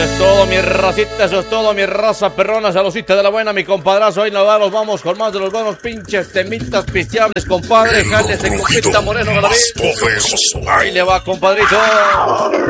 es todo, mi racita, eso es todo, mi raza perrona, saludcita de la buena, mi compadrazo. Ahí nos vamos con más de los buenos pinches temitas pisteables, compadre. Jálese, compita Moreno Galaví. Ahí le va, compadrito.